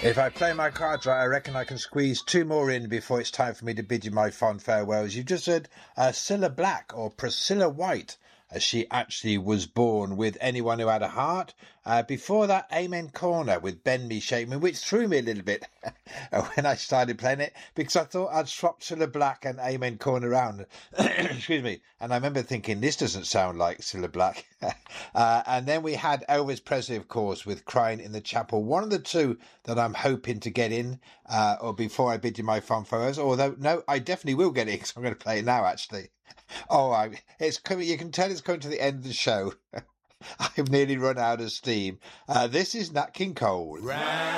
If I play my cards right, I reckon I can squeeze two more in before it's time for me to bid you my fond farewells. You've just heard Cilla Black, or Priscilla White, as she actually was born, with Anyone Who Had a Heart. Before that, Amen Corner with Bend Me, Shake Me, which threw me a little bit when I started playing it, because I thought I'd swapped Cilla Black and Amen Corner around. Excuse me. And I remember thinking, this doesn't sound like Cilla Black. And then we had Elvis Presley, of course, with Crying in the Chapel. One of the two that I'm hoping to get in, or before I bid you my fond farewells. Although, no, I definitely will get it, because I'm going to play it now, actually. Oh, it's coming. You can tell it's coming to the end of the show. I've nearly run out of steam. This is Nat King Cole.